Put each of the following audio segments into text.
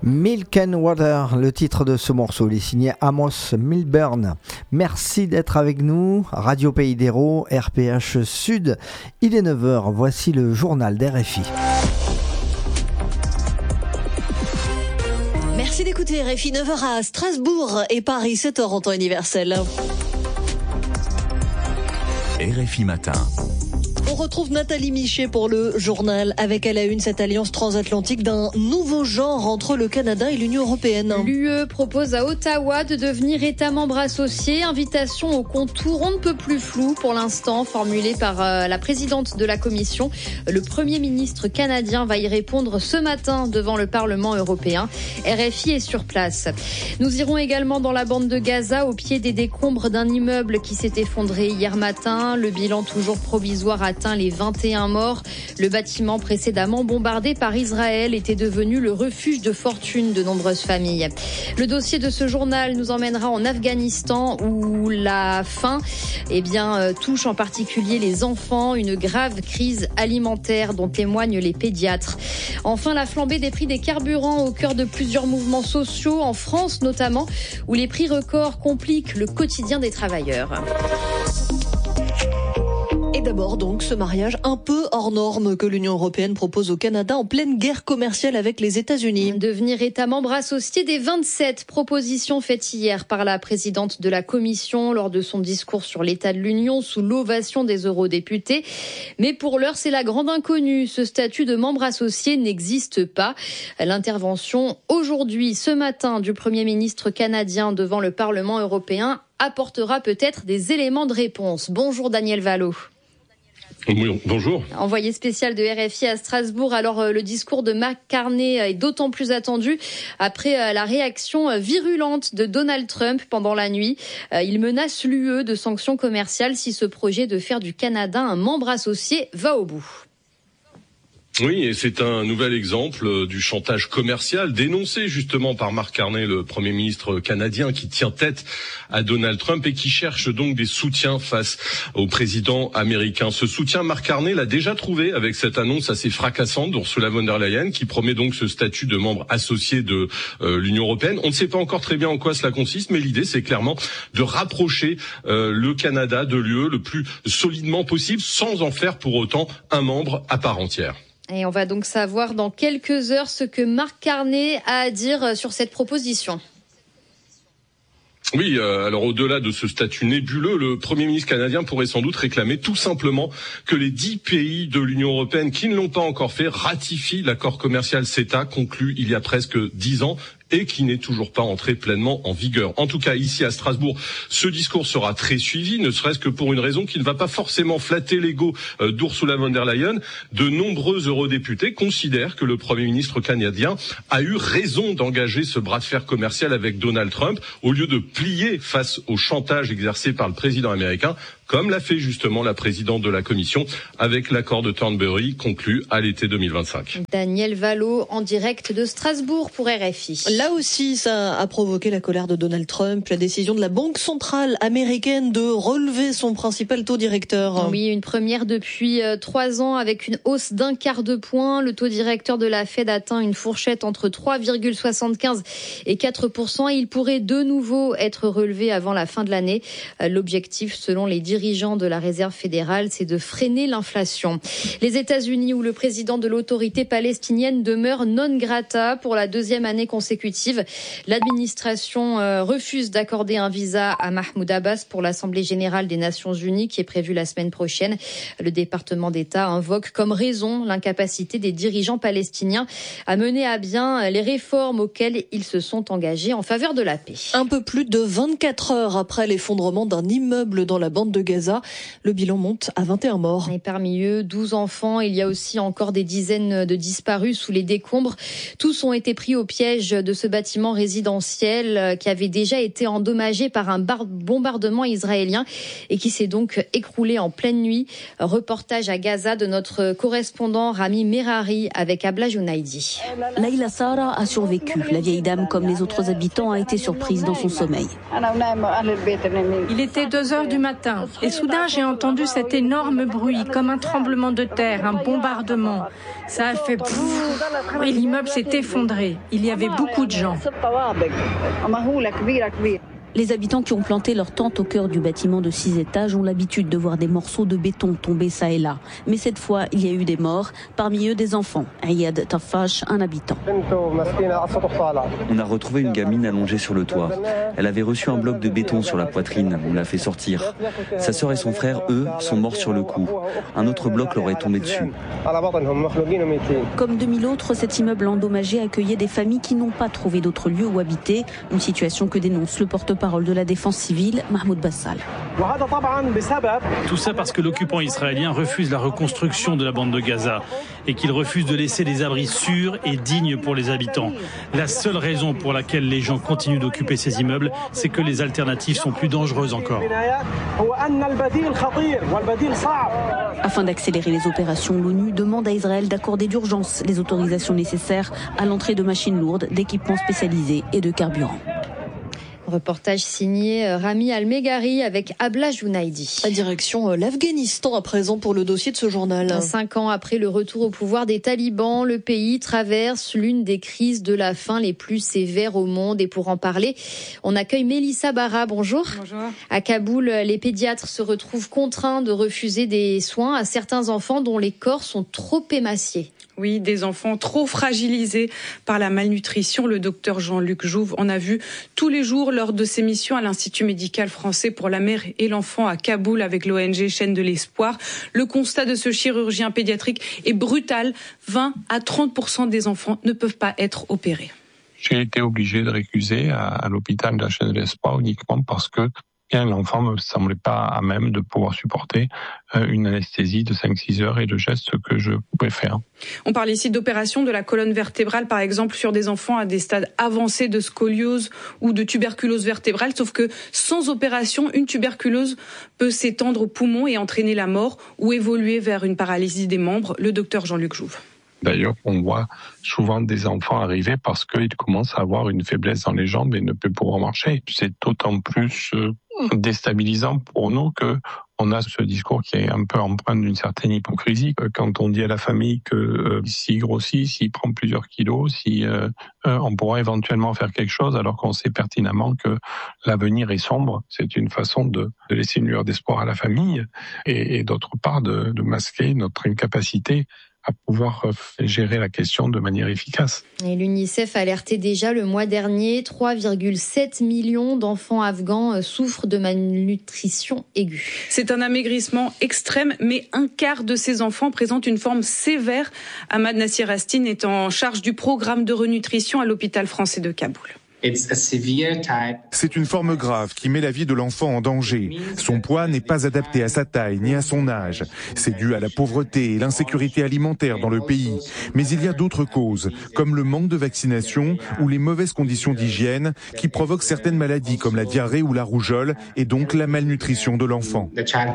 Milk and Water, le titre de ce morceau, il est signé Amos Milburn. Merci d'être avec nous, Radio Pays d'Hérault, RPH Sud. Il est 9h, voici le journal d'RFI. Merci d'écouter RFI, 9h à Strasbourg et Paris, 7h en temps universel. RFI Matin. On retrouve Nathalie Michet pour le journal, avec à la une cette alliance transatlantique d'un nouveau genre entre le Canada et l'Union européenne. L'UE propose à Ottawa de devenir État membre associé. Invitation au contour on ne peut plus flou pour l'instant, formulée par la présidente de la Commission. Le Premier ministre canadien va y répondre ce matin devant le Parlement européen. RFI est sur place. Nous irons également dans la bande de Gaza, au pied des décombres d'un immeuble qui s'est effondré hier matin. Le bilan toujours provisoire atteint les 21 morts. Le bâtiment précédemment bombardé par Israël était devenu le refuge de fortune de nombreuses familles. Le dossier de ce journal nous emmènera en Afghanistan où la faim touche en particulier les enfants, une grave crise alimentaire dont témoignent les pédiatres. Enfin, la flambée des prix des carburants au cœur de plusieurs mouvements sociaux, en France notamment, où les prix records compliquent le quotidien des travailleurs. Et d'abord donc ce mariage un peu hors norme que l'Union européenne propose au Canada en pleine guerre commerciale avec les États-Unis. Devenir État membre associé des 27, propositions faites hier par la présidente de la Commission lors de son discours sur l'état de l'Union sous l'ovation des eurodéputés. Mais pour l'heure, c'est la grande inconnue. Ce statut de membre associé n'existe pas. L'intervention aujourd'hui, ce matin, du Premier ministre canadien devant le Parlement européen apportera peut-être des éléments de réponse. Bonjour Daniel Valo. Oui, bonjour. Envoyé spécial de RFI à Strasbourg. Alors, le discours de Mark Carney est d'autant plus attendu après la réaction virulente de Donald Trump pendant la nuit. Il menace l'UE de sanctions commerciales si ce projet de faire du Canada un membre associé va au bout. Oui, et c'est un nouvel exemple du chantage commercial dénoncé justement par Mark Carney, le Premier ministre canadien qui tient tête à Donald Trump et qui cherche donc des soutiens face au président américain. Ce soutien, Mark Carney l'a déjà trouvé avec cette annonce assez fracassante d'Ursula von der Leyen qui promet donc ce statut de membre associé de l'Union européenne. On ne sait pas encore très bien en quoi cela consiste, mais l'idée c'est clairement de rapprocher le Canada de l'UE le plus solidement possible sans en faire pour autant un membre à part entière. Et on va donc savoir dans quelques heures ce que Mark Carney a à dire sur cette proposition. Oui, alors au-delà de ce statut nébuleux, le Premier ministre canadien pourrait sans doute réclamer tout simplement que les 10 pays de l'Union européenne qui ne l'ont pas encore fait ratifient l'accord commercial CETA conclu il y a presque 10 ans et qui n'est toujours pas entré pleinement en vigueur. En tout cas, ici à Strasbourg, ce discours sera très suivi, ne serait-ce que pour une raison qui ne va pas forcément flatter l'ego d'Ursula von der Leyen. De nombreux eurodéputés considèrent que le Premier ministre canadien a eu raison d'engager ce bras de fer commercial avec Donald Trump, au lieu de plier face au chantage exercé par le président américain, comme l'a fait justement la présidente de la Commission avec l'accord de Thornbury conclu à l'été 2025. Daniel Valo en direct de Strasbourg pour RFI. Là aussi, ça a provoqué la colère de Donald Trump, la décision de la Banque centrale américaine de relever son principal taux directeur. Oui, une première depuis 3 ans avec une hausse d'un quart de point. Le taux directeur de la Fed atteint une fourchette entre 3,75 et 4%. Et il pourrait de nouveau être relevé avant la fin de l'année. L'objectif, selon les dirigeants de la Réserve fédérale, c'est de freiner l'inflation. Les États-Unis, où le président de l'autorité palestinienne demeure non grata pour la 2e année consécutive. L'administration refuse d'accorder un visa à Mahmoud Abbas pour l'Assemblée générale des Nations unies qui est prévue la semaine prochaine. Le département d'État invoque comme raison l'incapacité des dirigeants palestiniens à mener à bien les réformes auxquelles ils se sont engagés en faveur de la paix. Un peu plus de 24 heures après l'effondrement d'un immeuble dans la bande de Gaza, le bilan monte à 21 morts. Et parmi eux, 12 enfants. Il y a aussi encore des dizaines de disparus sous les décombres. Tous ont été pris au piège de ce bâtiment résidentiel qui avait déjà été endommagé par un bombardement israélien et qui s'est donc écroulé en pleine nuit. Reportage à Gaza de notre correspondant Rami Merari avec Abla Jounaidi. Laïla Sara a survécu. La vieille dame, comme les autres habitants, a été surprise dans son sommeil. Il était 2h du matin. Et soudain, j'ai entendu cet énorme bruit, comme un tremblement de terre, un bombardement. Ça a fait pouf, et l'immeuble s'est effondré. Il y avait beaucoup de gens. Les habitants qui ont planté leur tente au cœur du bâtiment de 6 étages ont l'habitude de voir des morceaux de béton tomber ça et là. Mais cette fois, il y a eu des morts, parmi eux des enfants. Ayad Tafash, un habitant. On a retrouvé une gamine allongée sur le toit. Elle avait reçu un bloc de béton sur la poitrine. On l'a fait sortir. Sa sœur et son frère, eux, sont morts sur le coup. Un autre bloc leur est tombé dessus. Comme 2000 autres, cet immeuble endommagé accueillait des familles qui n'ont pas trouvé d'autre lieu où habiter. Une situation que dénonce le porte-parole de la défense civile, Mahmoud Bassal. Tout ça parce que l'occupant israélien refuse la reconstruction de la bande de Gaza et qu'il refuse de laisser des abris sûrs et dignes pour les habitants. La seule raison pour laquelle les gens continuent d'occuper ces immeubles, c'est que les alternatives sont plus dangereuses encore. Afin d'accélérer les opérations, l'ONU demande à Israël d'accorder d'urgence les autorisations nécessaires à l'entrée de machines lourdes, d'équipements spécialisés et de carburant. Reportage signé Rami Al-Meghari avec Abla Jounaidi. Direction l'Afghanistan à présent pour le dossier de ce journal. 5 ans après le retour au pouvoir des talibans, le pays traverse l'une des crises de la faim les plus sévères au monde. Et pour en parler, on accueille Mélissa Barra. Bonjour. Bonjour. À Kaboul, les pédiatres se retrouvent contraints de refuser des soins à certains enfants dont les corps sont trop émaciés. Oui, des enfants trop fragilisés par la malnutrition. Le docteur Jean-Luc Jouve en a vu tous les jours lors de ses missions à l'Institut médical français pour la mère et l'enfant à Kaboul avec l'ONG Chaîne de l'Espoir. Le constat de ce chirurgien pédiatrique est brutal. 20 à 30% des enfants ne peuvent pas être opérés. J'ai été obligé de récuser à l'hôpital de la Chaîne de l'Espoir uniquement parce que l'enfant ne me semblait pas à même de pouvoir supporter une anesthésie de 5-6 heures et le geste que je pouvais faire. On parle ici d'opération de la colonne vertébrale, par exemple, sur des enfants à des stades avancés de scoliose ou de tuberculose vertébrale. Sauf que sans opération, une tuberculose peut s'étendre aux poumons et entraîner la mort ou évoluer vers une paralysie des membres. Le docteur Jean-Luc Jouve. D'ailleurs, on voit souvent des enfants arriver parce qu'ils commencent à avoir une faiblesse dans les jambes et ne peuvent pouvoir marcher. C'est d'autant plus déstabilisant pour nous que on a ce discours qui est un peu empreint d'une certaine hypocrisie. Quand on dit à la famille que s'il grossit, s'il prend plusieurs kilos, on pourra éventuellement faire quelque chose alors qu'on sait pertinemment que l'avenir est sombre. C'est une façon de laisser une lueur d'espoir à la famille et d'autre part de masquer notre incapacité à pouvoir gérer la question de manière efficace. Et l'UNICEF alertait déjà le mois dernier, 3,7 millions d'enfants afghans souffrent de malnutrition aiguë. C'est un amaigrissement extrême, mais un quart de ces enfants présentent une forme sévère. Ahmad Nassir Astine est en charge du programme de renutrition à l'hôpital français de Kaboul. C'est une forme grave qui met la vie de l'enfant en danger. Son poids n'est pas adapté à sa taille ni à son âge. C'est dû à la pauvreté et l'insécurité alimentaire dans le pays. Mais il y a d'autres causes, comme le manque de vaccination ou les mauvaises conditions d'hygiène qui provoquent certaines maladies comme la diarrhée ou la rougeole et donc la malnutrition de l'enfant.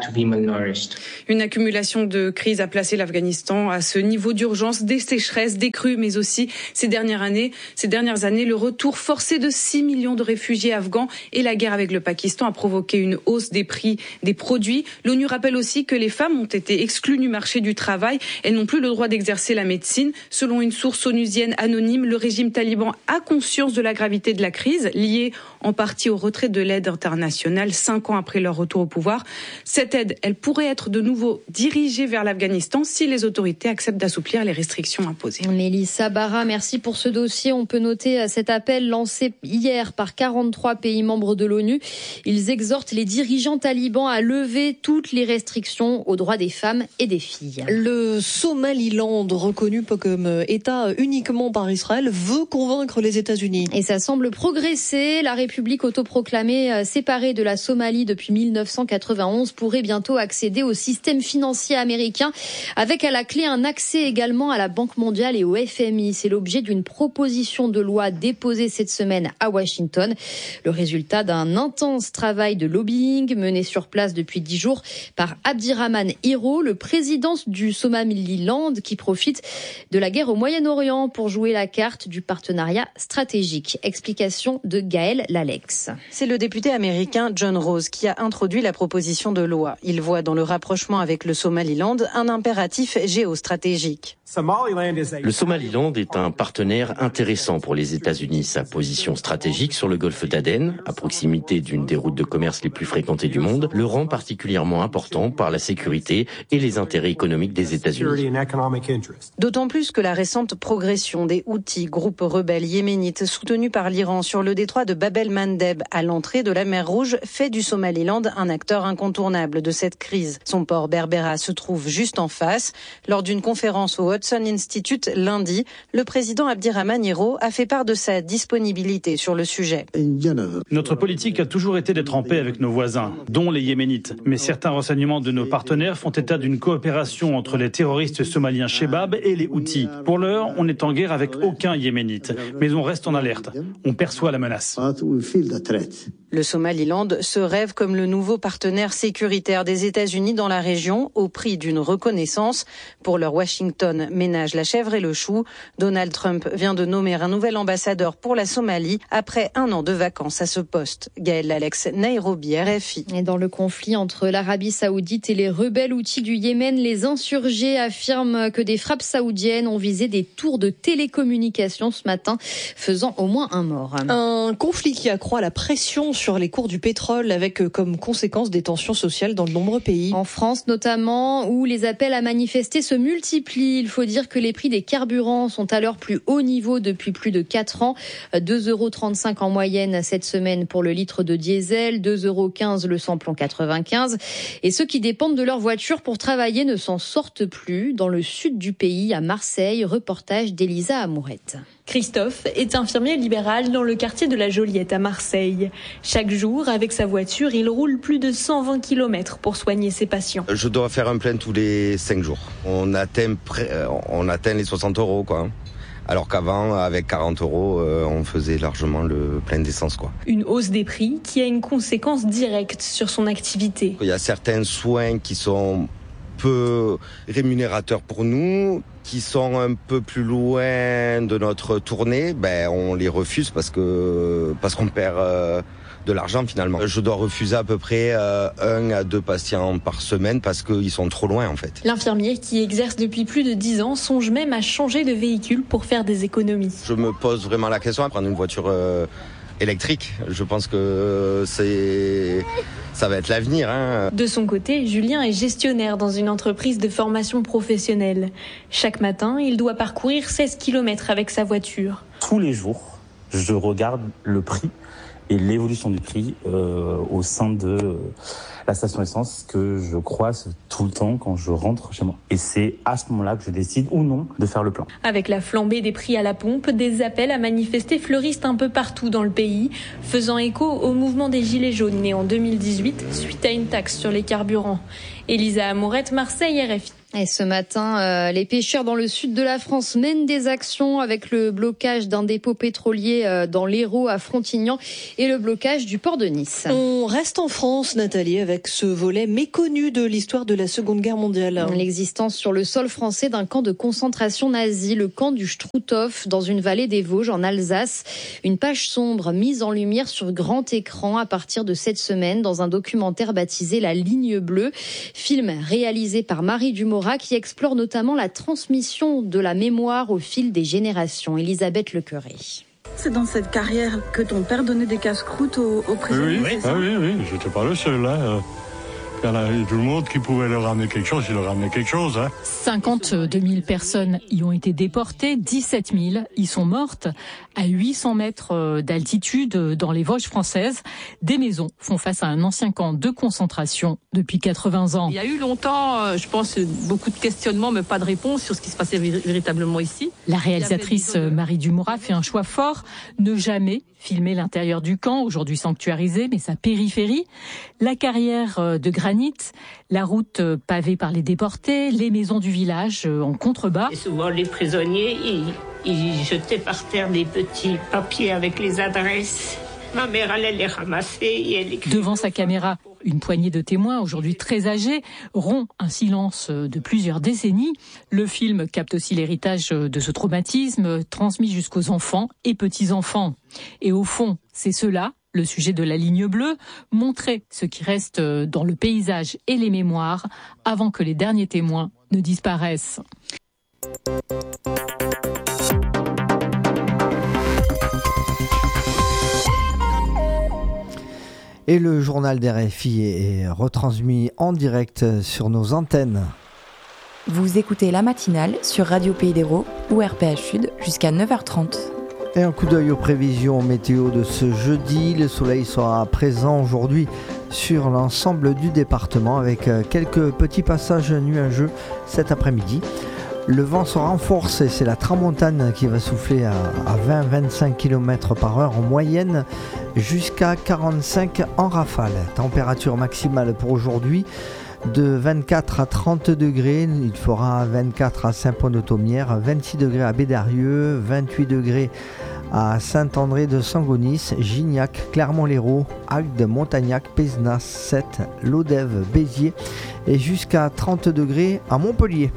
Une accumulation de crises a placé l'Afghanistan à ce niveau d'urgence, des sécheresses, des crues, mais aussi ces dernières années, le retour forcé de 6 millions de réfugiés afghans et la guerre avec le Pakistan a provoqué une hausse des prix des produits. L'ONU rappelle aussi que les femmes ont été exclues du marché du travail. Elles n'ont plus le droit d'exercer la médecine. Selon une source onusienne anonyme, le régime taliban a conscience de la gravité de la crise, liée en partie au retrait de l'aide internationale 5 ans après leur retour au pouvoir. Cette aide, elle pourrait être de nouveau dirigée vers l'Afghanistan si les autorités acceptent d'assouplir les restrictions imposées. Mélissa Barra, merci pour ce dossier. On peut noter cet appel lancé hier par 43 pays membres de l'ONU. Ils exhortent les dirigeants talibans à lever toutes les restrictions aux droits des femmes et des filles. Le Somaliland, reconnu comme État uniquement par Israël, veut convaincre les États-Unis. Et ça semble progresser. La République autoproclamée séparée de la Somalie depuis 1991 pourrait bientôt accéder au système financier américain avec à la clé un accès également à la Banque mondiale et au FMI. C'est l'objet d'une proposition de loi déposée cette semaine semaine à Washington. Le résultat d'un intense travail de lobbying mené sur place depuis 10 jours par Abdirahman Hiro, le président du Somaliland, qui profite de la guerre au Moyen-Orient pour jouer la carte du partenariat stratégique. Explication de Gaël Lalex. C'est le député américain John Rose qui a introduit la proposition de loi. Il voit dans le rapprochement avec le Somaliland un impératif géostratégique. Le Somaliland est un partenaire intéressant pour les États-Unis. Sa position stratégique sur le golfe d'Aden, à proximité d'une des routes de commerce les plus fréquentées du monde, le rend particulièrement important par la sécurité et les intérêts économiques des États-Unis. D'autant plus que la récente progression des Houthis, groupe rebelle yéménite soutenu par l'Iran sur le détroit de Bab el-Mandeb à l'entrée de la mer Rouge, fait du Somaliland un acteur incontournable de cette crise. Son port Berbera se trouve juste en face. Lors d'une conférence au Hudson Institute lundi, le président Abdirahman Hiro a fait part de sa disponibilité sur le sujet. Notre politique a toujours été d'être en paix avec nos voisins, dont les Yéménites. Mais certains renseignements de nos partenaires font état d'une coopération entre les terroristes somaliens Shebab et les Houthis. Pour l'heure, on n'est en guerre avec aucun Yéménite, mais on reste en alerte. On perçoit la menace. Le Somaliland se rêve comme le nouveau partenaire sécuritaire des États-Unis dans la région, au prix d'une reconnaissance. Pour leur Washington ménage la chèvre et le chou. Donald Trump vient de nommer un nouvel ambassadeur pour la Somalie après 1 an de vacances à ce poste. Gaël Lalex, Nairobi, RFI. Et dans le conflit entre l'Arabie Saoudite et les rebelles Houthis du Yémen, les insurgés affirment que des frappes saoudiennes ont visé des tours de télécommunications ce matin, faisant au moins un mort. Un conflit qui accroît la pression sur les cours du pétrole avec comme conséquence des tensions sociales dans de nombreux pays. En France notamment, où les appels à manifester se multiplient. Il faut dire que les prix des carburants sont à leur plus haut niveau depuis plus de 4 ans. 2,35 € en moyenne cette semaine pour le litre de diesel, 2,15 € le samplon 95. Et ceux qui dépendent de leur voiture pour travailler ne s'en sortent plus. Dans le sud du pays, à Marseille, reportage d'Elisa Amourette. Christophe est infirmier libéral dans le quartier de la Joliette à Marseille. Chaque jour, avec sa voiture, il roule plus de 120 km pour soigner ses patients. Je dois faire un plein tous les 5 jours. On atteint les 60 €, quoi. Alors qu'avant, avec 40 €, on faisait largement le plein d'essence, quoi. Une hausse des prix qui a une conséquence directe sur son activité. Il y a certains soins qui sont peu rémunérateurs pour nous, qui sont un peu plus loin de notre tournée, on les refuse parce qu'on perd de l'argent finalement. Je dois refuser à peu près 1 à 2 patients par semaine parce qu'ils sont trop loin en fait. L'infirmier qui exerce depuis plus de 10 ans songe même à changer de véhicule pour faire des économies. Je me pose vraiment la question à prendre une voiture électrique. Je pense que ça va être l'avenir. De son côté, Julien est gestionnaire dans une entreprise de formation professionnelle. Chaque matin, il doit parcourir 16 km avec sa voiture. Tous les jours, je regarde le prix et l'évolution du prix au sein de la station essence que je croise tout le temps quand je rentre chez moi. Et c'est à ce moment-là que je décide ou non de faire le plein. Avec la flambée des prix à la pompe, des appels à manifester fleurissent un peu partout dans le pays, faisant écho au mouvement des Gilets jaunes né en 2018 suite à une taxe sur les carburants. Elisa Amourette, Marseille, RFI. Et ce matin, les pêcheurs dans le sud de la France mènent des actions avec le blocage d'un dépôt pétrolier dans l'Hérault à Frontignan et le blocage du port de Nice. On reste en France, Nathalie, avec ce volet méconnu de l'histoire de la Seconde Guerre mondiale. L'existence sur le sol français d'un camp de concentration nazi, le camp du Struthof, dans une vallée des Vosges en Alsace. Une page sombre mise en lumière sur grand écran à partir de cette semaine dans un documentaire baptisé La Ligne Bleue. Film réalisé par Marie Dumora qui explore notamment la transmission de la mémoire au fil des générations. Elisabeth Lequeré. C'est dans cette carrière que ton père donnait des casse-croûtes aux prisonniers, oui, c'est ça ? Oui, j'étais pas le seul. Il y en avait tout le monde qui pouvait leur ramener quelque chose, il leur ramenait quelque chose. 52 000 personnes y ont été déportées, 17 000 y sont mortes à 800 mètres d'altitude dans les Vosges françaises. Des maisons font face à un ancien camp de concentration depuis 80 ans. Il y a eu longtemps, je pense, beaucoup de questionnements, mais pas de réponse sur ce qui se passait véritablement ici. La réalisatrice Marie Dumora fait un choix fort, ne jamais filmer l'intérieur du camp, aujourd'hui sanctuarisé, mais sa périphérie, la carrière de granit, la route pavée par les déportés, les maisons du village en contrebas. Et souvent, les prisonniers, Il jetait par terre des petits papiers avec les adresses. Ma mère allait les ramasser et elle écrivait. Devant sa caméra, une poignée de témoins, aujourd'hui très âgés, rompt un silence de plusieurs décennies. Le film capte aussi l'héritage de ce traumatisme transmis jusqu'aux enfants et petits-enfants. Et au fond, c'est cela, le sujet de la ligne bleue, montrer ce qui reste dans le paysage et les mémoires avant que les derniers témoins ne disparaissent. Et le journal d'RFI est retransmis en direct sur nos antennes. Vous écoutez la matinale sur Radio Pays d'Hérault ou RPH Sud jusqu'à 9h30. Et un coup d'œil aux prévisions météo de ce jeudi. Le soleil sera présent aujourd'hui sur l'ensemble du département avec quelques petits passages nuageux cet après-midi. Le vent se renforce et c'est la tramontane qui va souffler à 20-25 km par heure en moyenne jusqu'à 45 en rafale. Température maximale pour aujourd'hui de 24 à 30 degrés. Il fera 24 à Saint-Pont-de-Thomières, 26 degrés à Bédarieux, 28 degrés à Saint-André de Sangonis, Gignac, Clermont-Lérault, Agde, Montagnac, Pézenas, Sète, Lodève, Béziers et jusqu'à 30 degrés à Montpellier.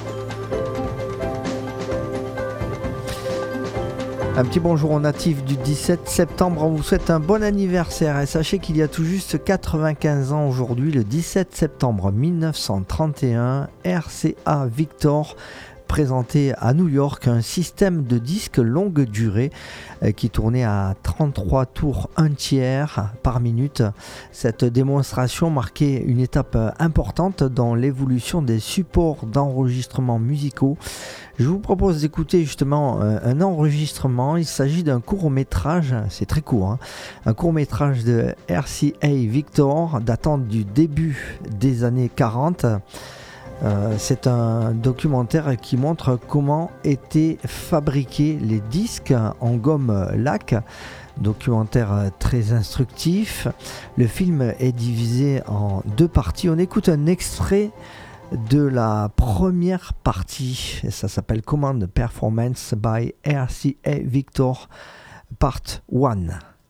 Un petit bonjour aux natifs du 17 septembre, on vous souhaite un bon anniversaire et sachez qu'il y a tout juste 95 ans aujourd'hui, le 17 septembre 1931, RCA Victor présentait à New York un système de disques longue durée qui tournait à 33 tours 1/3 par minute. Cette démonstration marquait une étape importante dans l'évolution des supports d'enregistrement musicaux. Je vous propose d'écouter justement un enregistrement. Il s'agit d'un court-métrage, c'est très court, un court-métrage de RCA Victor datant du début des années 40. C'est un documentaire qui montre comment étaient fabriqués les disques en gomme laque. Documentaire très instructif. Le film est divisé en deux parties. On écoute un extrait de la première partie. Et ça s'appelle Command Performance by RCA Victor Part 1.